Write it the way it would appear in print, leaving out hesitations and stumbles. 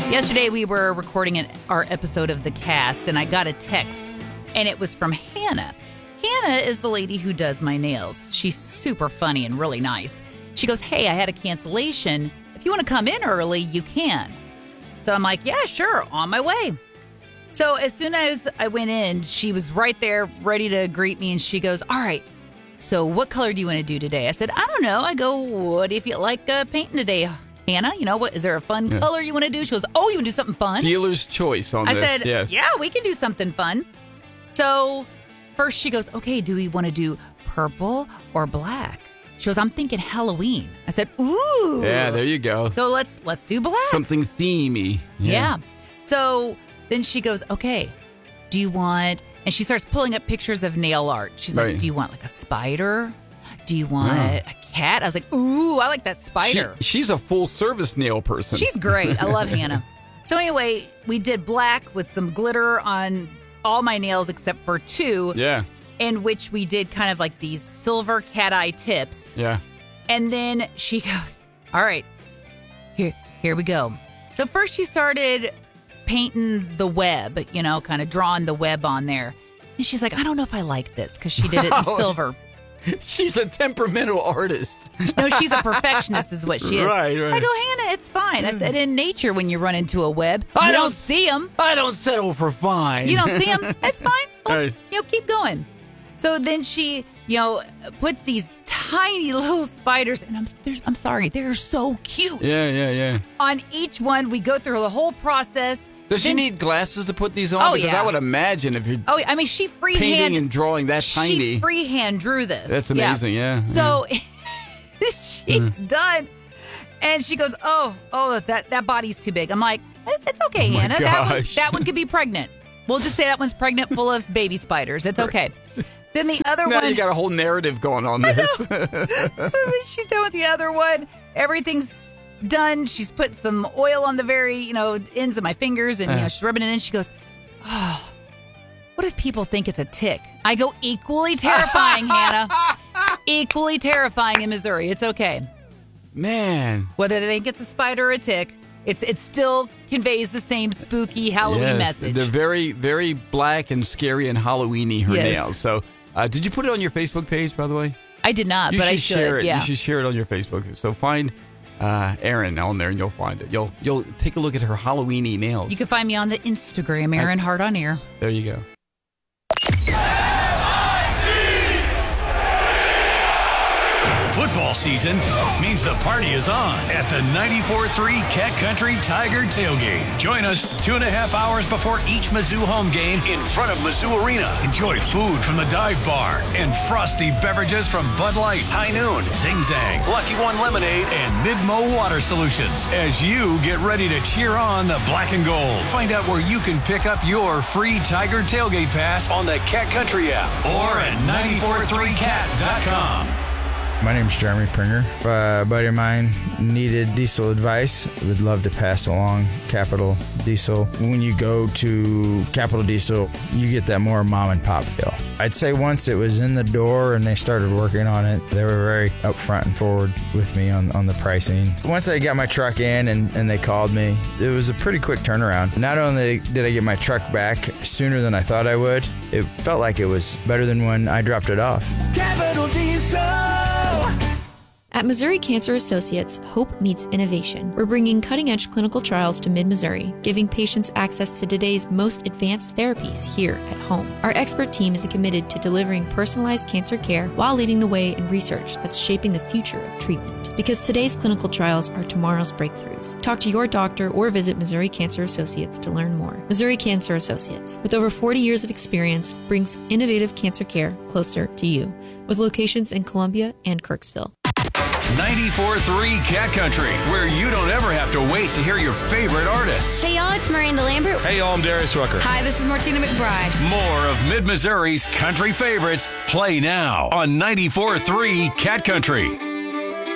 Yesterday we were recording our episode of The Cast, and I got a text, and it was from Hannah. Hannah is the lady who does my nails. She's super funny and really nice. She goes, hey, I had a cancellation. If you want to come in early, you can. So I'm like, yeah, sure, on my way. So as soon as I went in, she was right there ready to greet me, and she goes, all right, so what color do you want to do today? I said, I don't know. I go, what if you like painting today, Hannah? You know, what is there a fun color you want to do? She goes, oh, you want to do something fun? Dealer's choice on this. I said, yeah, we can do something fun. So first she goes, okay, do we want to do purple or black? She goes, I'm thinking Halloween. I said, ooh. Yeah, there you go. So let's do black. Something themey. Yeah. So then she goes, okay, do you want, and she starts pulling up pictures of nail art. She's like, do you want like a spider? Do you want a cat? I was like, ooh, I like that spider. She's a full-service nail person. She's great. I love Hannah. So anyway, we did black with some glitter on all my nails except for two. Yeah. In which we did kind of like these silver cat eye tips. Yeah. And then she goes, all right, here we go. So first she started painting the web, you know, kind of drawing the web on there. And she's like, I don't know if I like this because she did it in silver. She's a temperamental artist. No, she's a perfectionist is what she is. Right. I go, Hannah, it's fine. I said, in nature, when you run into a web, you don't see them. I don't settle for fine. You don't see them. It's fine. Well, Right. keep going. So then she, puts these tiny little spiders, and I'm sorry, they're so cute. Yeah. On each one, we go through the whole process. Does she need glasses to put these on? Oh, because yeah. I would imagine if you're She painting and drawing that tiny. She freehand drew this. That's amazing, yeah. So she's done. And she goes, oh, that body's too big. I'm like, it's okay, my Hannah. gosh. That one could be pregnant. We'll just say that one's pregnant full of baby spiders. It's okay. Then the other now one. you got a whole narrative going on this. So then she's done with the other one. Everything's done. She's put some oil on the very, ends of my fingers, and she's rubbing it in. She goes, oh, what if people think it's a tick? I go, equally terrifying, Hannah. Equally terrifying in Missouri. It's okay. Man. Whether they think it's a spider or a tick, it still conveys the same spooky Halloween message. They're very, very black and scary and Halloween-y, her nails. So, did you put it on your Facebook page, by the way? I did not, but I should. Share it. Yeah. You should share it on your Facebook. So find Erin on there, and you'll find it. You'll take a look at her Halloween-y nails. You can find me on the Instagram, Erin Hart on Air. There you go. Football season means the party is on at the 94.3 Cat Country Tiger Tailgate. Join us 2.5 hours before each Mizzou home game in front of Mizzou Arena. Enjoy food from the dive bar and frosty beverages from Bud Light, High Noon, Zing Zang, Lucky One Lemonade, and Midmo Water Solutions as you get ready to cheer on the black and gold. Find out where you can pick up your free Tiger Tailgate Pass on the Cat Country app or at 943cat.com. My name's Jeremy Pringer. If a buddy of mine needed diesel advice, I would love to pass along Capital Diesel. When you go to Capital Diesel, you get that more mom and pop feel. I'd say once it was in the door and they started working on it, they were very upfront and forward with me on the pricing. Once I got my truck in and they called me, it was a pretty quick turnaround. Not only did I get my truck back sooner than I thought I would, it felt like it was better than when I dropped it off. Capital Diesel! At Missouri Cancer Associates, hope meets innovation. We're bringing cutting-edge clinical trials to mid-Missouri, giving patients access to today's most advanced therapies here at home. Our expert team is committed to delivering personalized cancer care while leading the way in research that's shaping the future of treatment. Because today's clinical trials are tomorrow's breakthroughs. Talk to your doctor or visit Missouri Cancer Associates to learn more. Missouri Cancer Associates, with over 40 years of experience, brings innovative cancer care closer to you, with locations in Columbia and Kirksville. 94.3 Cat Country, where you don't ever have to wait to hear your favorite artists. Hey y'all, it's Miranda Lambert. Hey y'all, I'm Darius Rucker. Hi, this is Martina McBride. More of Mid-Missouri's country favorites play now on 94.3 Cat Country.